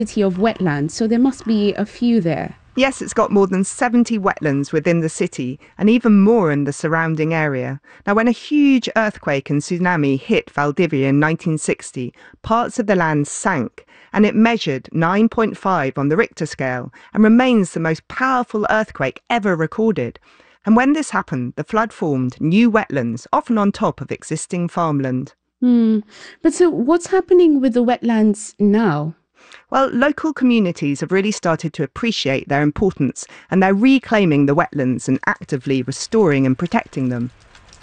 City of wetlands, so there must be a few there. Yes, it's got more than 70 wetlands within the city and even more in the surrounding area. Now, when a huge earthquake and tsunami hit Valdivia in 1960, parts of the land sank and it measured 9.5 on the Richter scale and remains the most powerful earthquake ever recorded. And when this happened, the flood formed new wetlands, often on top of existing farmland. But so what's happening with the wetlands now? Well, local communities have really started to appreciate their importance and they're reclaiming the wetlands and actively restoring and protecting them.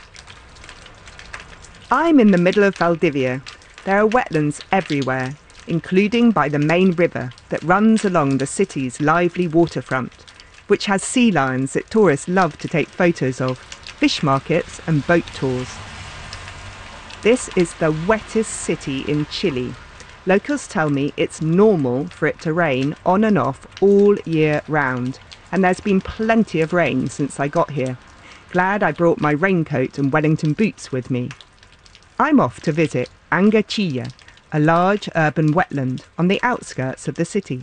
I'm in the middle of Valdivia. There are wetlands everywhere, including by the main river that runs along the city's lively waterfront, which has sea lions that tourists love to take photos of, fish markets and boat tours. This is the wettest city in Chile. Locals tell me it's normal for it to rain on and off all year round, and there's been plenty of rain since I got here. Glad I brought my raincoat and Wellington boots with me. I'm off to visit Angachilla, a large urban wetland on the outskirts of the city.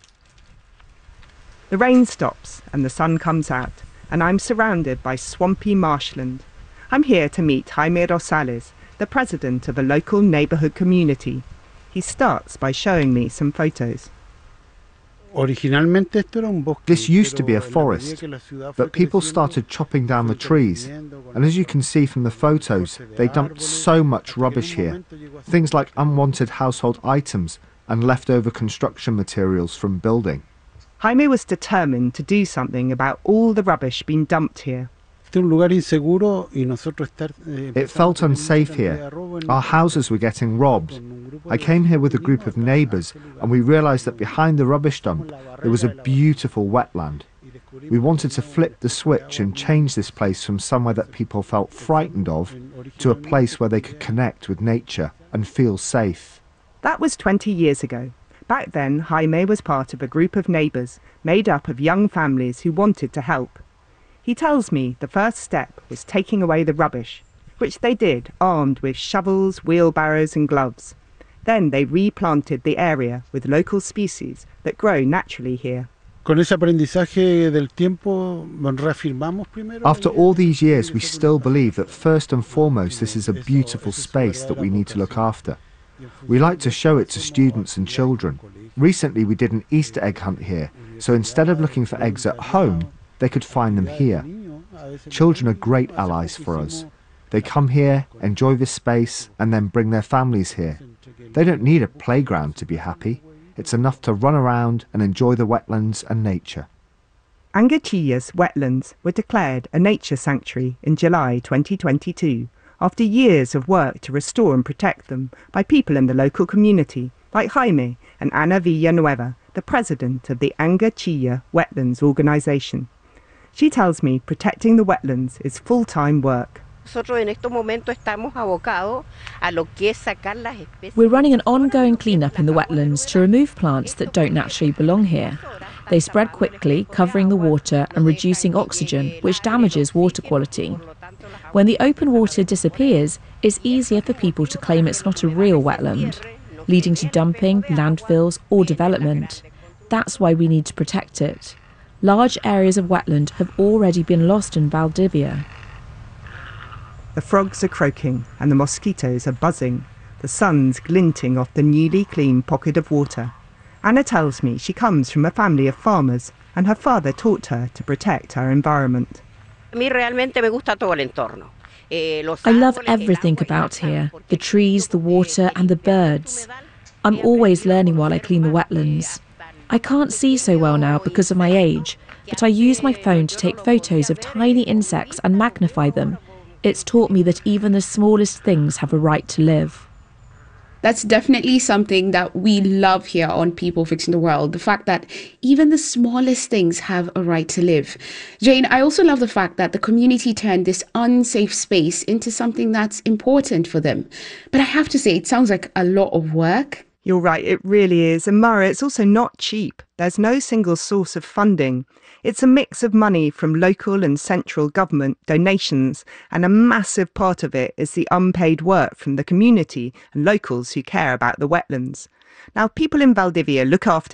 The rain stops and the sun comes out, and I'm surrounded by swampy marshland. I'm here to meet Jaime Rosales, the president of a local neighbourhood community. He starts by showing me some photos. This used to be a forest, but people started chopping down the trees, and as you can see from the photos, they dumped so much rubbish here. Things like unwanted household items and leftover construction materials from building. Jaime was determined to do something about all the rubbish being dumped here. It felt unsafe here. Our houses were getting robbed. I came here with a group of neighbours and we realised that behind the rubbish dump there was a beautiful wetland. We wanted to flip the switch and change this place from somewhere that people felt frightened of to a place where they could connect with nature and feel safe. That was 20 years ago. Back then, Jaime was part of a group of neighbours made up of young families who wanted to help. He tells me the first step was taking away the rubbish, which they did armed with shovels, wheelbarrows and gloves. Then they replanted the area with local species that grow naturally here. After all these years, we still believe that first and foremost this is a beautiful space that we need to look after. We like to show it to students and children. Recently we did an Easter egg hunt here, so instead of looking for eggs at home, they could find them here. Children are great allies for us. They come here, enjoy this space, and then bring their families here. They don't need a playground to be happy. It's enough to run around and enjoy the wetlands and nature. Angachilla's wetlands were declared a nature sanctuary in July 2022, after years of work to restore and protect them by people in the local community, like Jaime and Ana Villanueva, the president of the Angachilla Wetlands Organization. She tells me protecting the wetlands is full-time work. We're running an ongoing clean-up in the wetlands to remove plants that don't naturally belong here. They spread quickly, covering the water and reducing oxygen, which damages water quality. When the open water disappears, it's easier for people to claim it's not a real wetland, leading to dumping, landfills or development. That's why we need to protect it. Large areas of wetland have already been lost in Valdivia. The frogs are croaking and the mosquitoes are buzzing. The sun's glinting off the newly clean pocket of water. Anna tells me she comes from a family of farmers and her father taught her to protect our environment. I love everything about here, the trees, the water and the birds. I'm always learning while I clean the wetlands. I can't see so well now because of my age, but I use my phone to take photos of tiny insects and magnify them. It's taught me that even the smallest things have a right to live. That's definitely something that we love here on People Fixing the World. The fact that even the smallest things have a right to live. Jane, I also love the fact that the community turned this unsafe space into something that's important for them. But I have to say, it sounds like a lot of work. You're right, it really is. And Mara, it's also not cheap. There's no single source of funding. It's a mix of money from local and central government donations, and a massive part of it is the unpaid work from the community and locals who care about the wetlands. Now, people in Valdivia look after